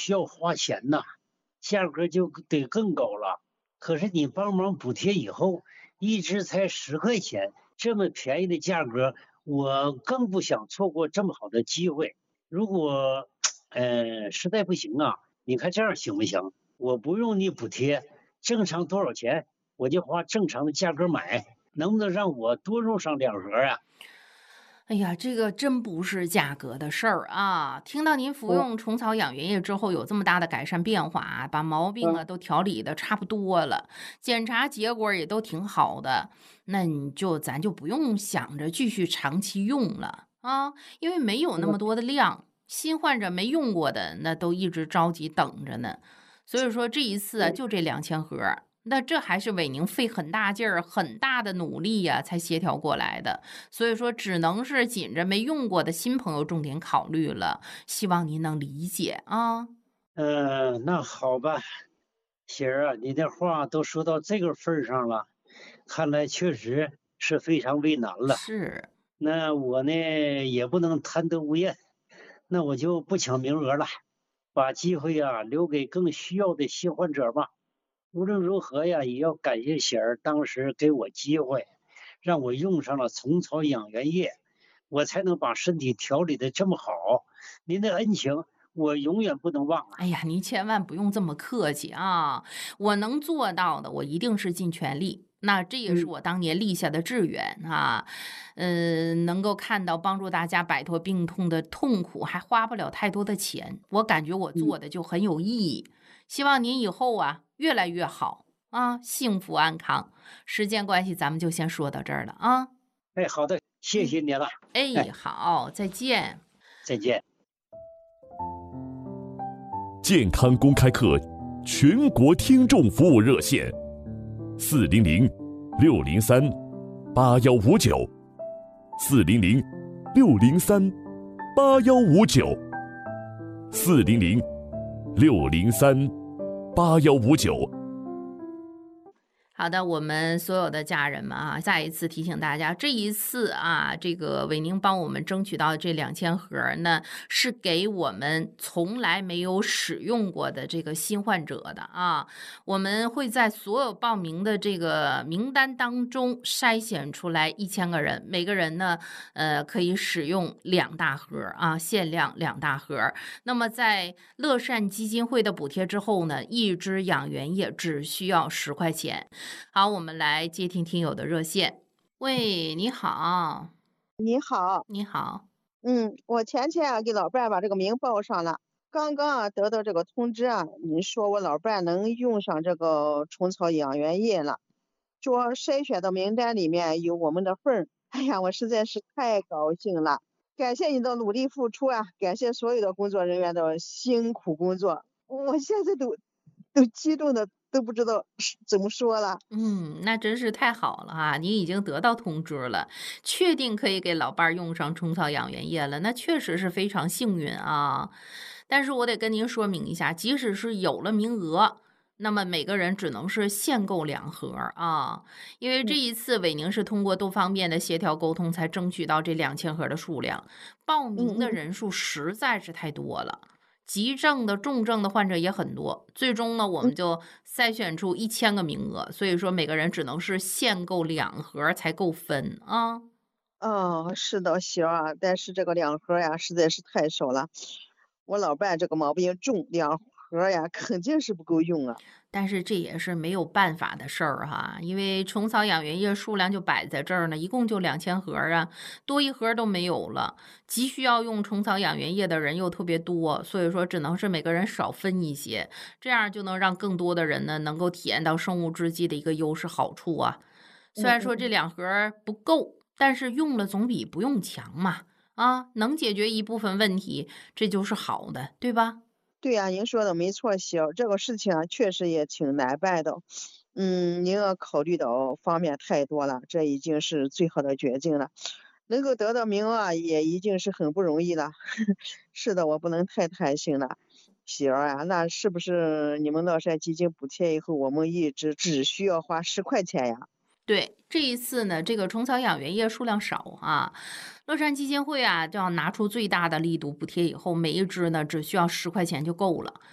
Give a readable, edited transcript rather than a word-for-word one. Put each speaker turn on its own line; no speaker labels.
需要花钱呐，价格就得更高了。可是你帮忙补贴以后，一只才10块钱，这么便宜的价格，我更不想错过这么好的机会。如果实在不行啊，你看这样行不行？我不用你补贴，正常多少钱我就花正常的价格买，能不能让我多用上2盒啊？
哎呀，这个真不是价格的事儿啊！听到您服
哦，
用虫草养元液之后有这么大的改善变化啊，把毛病啊
嗯，
都调理的差不多了，检查结果也都挺好的，那咱就不用想着继续长期用了啊，因为没有那么
嗯，
多的量，新患者没用过的那都一直着急等着呢。所以说这一次啊，
嗯，
就这2000盒，那这还是伟宁费很大劲儿、很大的努力呀、才协调过来的。所以说，只能是紧着没用过的新朋友重点考虑了，希望您能理解啊。
那好吧，喜儿啊，你的话都说到这个份儿上了，看来确实是非常为难了。
是，
那我呢也不能贪得无厌，那我就不抢名额了，把机会啊留给更需要的新患者吧。无论如何呀，也要感谢喜儿当时给我机会，让我用上了虫草养元液，我才能把身体调理的这么好。您的恩情我永远不能忘啊！
哎呀，您千万不用这么客气啊！我能做到的，我一定是尽全力。那这也是
嗯
我当年立下的志愿啊，能够看到帮助大家摆脱病痛的痛苦，还花不了太多的钱，我感觉我
嗯，
做的就很有意义。希望您以后啊越来越好啊，幸福安康。时间关系，咱们就先说到这儿了啊。
哎，好的，谢
嗯，
谢你了，
哎，
哎，
好，再见。
再见。
健康公开课全国听众服务热线：400-603-8159，400-603-8159，400-603-8159。
好的，我们所有的家人们啊，再一次提醒大家，这一次啊，这个伟宁帮我们争取到这2000盒呢，是给我们从来没有使用过的这个新患者的啊。我们会在所有报名的这个名单当中筛选出来1000个人，每个人呢，可以使用2大盒啊，限量2大盒。那么在乐善基金会的补贴之后呢，一支养元液只需要10块钱。好，我们来接听听友的热线。喂，你好，
你好，
你好。
我前天给老伴把这个名报上了，刚刚得到这个通知啊，你说我老伴能用上这个虫草养元液了，说筛选的名单里面有我们的份儿，哎呀，我实在是太高兴了，感谢你的努力付出啊，感谢所有的工作人员的辛苦工作，我现在都激动的都不知道怎么说了。
那真是太好了哈！你已经得到通知了，确定可以给老伴儿用上虫草养元液了，那确实是非常幸运啊。但是我得跟您说明一下，即使是有了名额，那么每个人只能是限购2盒啊，因为这
嗯
一次伟宁是通过多方面的协调沟通才争取到这2000盒的数量，报名的
嗯嗯
人数实在是太多了。急症的、重症的患者也很多，最终呢，我们
嗯。
就筛选出1000个名额，所以说每个人只能是限购2盒才够分啊。
哦，是的，行啊，但是这个2盒呀，实在是太少了。我老伴这个毛病重2盒呀，肯定是不够用啊。
但是这也是没有办法的事儿哈，因为虫草养元液数量就摆在这儿呢，一共就2000盒啊，多一盒都没有了。急需要用虫草养元液的人又特别多，所以说只能是每个人少分一些，这样就能让更多的人呢能够体验到生物制剂的一个优势好处啊。虽然说这
嗯嗯嗯，
2盒不够，但是用了总比不用强嘛。啊，能解决一部分问题，这就是好的，对吧？
对呀，您说的没错，行，这个事情啊，确实也挺难办的。您要考虑的方面太多了，这已经是最好的决定了。能够得到名额啊，也已经是很不容易了。是的，我不能太贪心了。喜儿啊，那是不是你们乐善基金补贴以后，我们一直只需要花10块钱呀？
对，这一次呢，这个虫草养元液数量少啊，乐善基金会啊就要拿出最大的力度补贴以后，每一支呢只需要10块钱就够了。